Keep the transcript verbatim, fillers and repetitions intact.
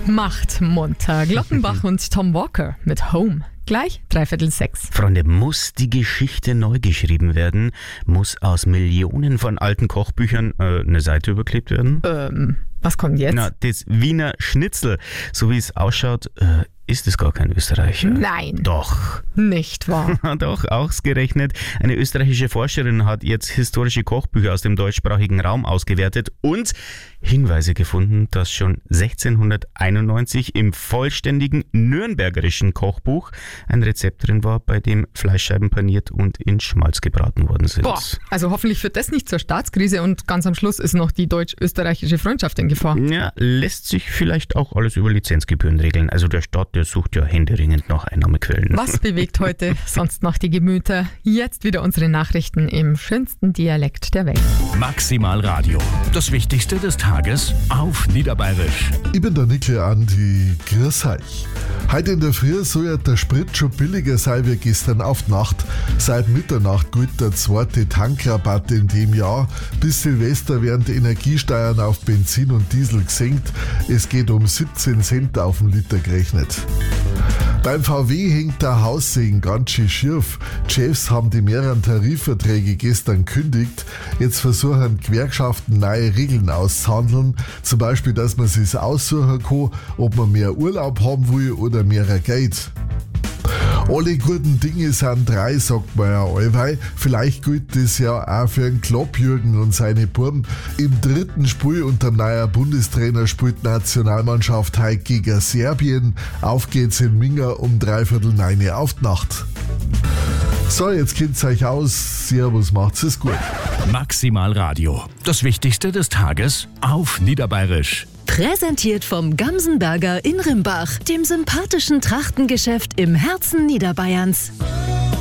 Macht munter. Glockenbach und Tom Walker mit Home. Gleich dreiviertel sechs. Freunde, muss die Geschichte neu geschrieben werden? Muss aus Millionen von alten Kochbüchern äh, eine Seite überklebt werden? Ähm, was kommt jetzt? Na, das Wiener Schnitzel, so wie es ausschaut, äh, ist es gar kein Österreicher. Nein. Doch. Nicht wahr? Doch, ausgerechnet. Eine österreichische Forscherin hat jetzt historische Kochbücher aus dem deutschsprachigen Raum ausgewertet und Hinweise gefunden, dass schon sechzehnhunderteinundneunzig im vollständigen nürnbergerischen Kochbuch ein Rezept drin war, bei dem Fleischscheiben paniert und in Schmalz gebraten worden sind. Boah, also hoffentlich führt das nicht zur Staatskrise und ganz am Schluss ist noch die deutsch-österreichische Freundschaft in Gefahr. Ja, lässt sich vielleicht auch alles über Lizenzgebühren regeln. Also der Staat, der sucht ja händeringend nach Einnahmequellen. Was bewegt heute sonst noch die Gemüter? Jetzt wieder unsere Nachrichten im schönsten Dialekt der Welt. Maximal Radio. Das Wichtigste des Tages auf Niederbayerisch. Ich bin der Nickel Andi, grüß euch. Heute in der Früh soll ja der Sprit schon billiger sein wie gestern auf die Nacht. Seit Mitternacht gilt der zweite Tankrabatt in dem Jahr. Bis Silvester werden die Energiesteuern auf Benzin und Diesel gesenkt. Es geht um siebzehn Cent auf den Liter gerechnet. Beim V W hängt der Haussegen ganz schön schief. Die Chefs haben die mehreren Tarifverträge gestern gekündigt. Jetzt versuchen Gewerkschaften neue Regeln auszuhandeln. Zum Beispiel, dass man sich aussuchen kann, ob man mehr Urlaub haben will oder mehr Geld. Alle guten Dinge sind drei, sagt man ja allweil. Vielleicht gilt das ja auch für den Klopp-Jürgen und seine Buben. Im dritten Spiel unter dem neuen Bundestrainer spielt die Nationalmannschaft heute gegen Serbien. Auf geht's in Minga um dreiviertel neun auf die Nacht. So, jetzt kennt's euch aus. Servus, macht's es gut. Maximal Radio. Das Wichtigste des Tages auf Niederbayerisch. Präsentiert vom Gamsenberger in Rimbach, dem sympathischen Trachtengeschäft im Herzen Niederbayerns.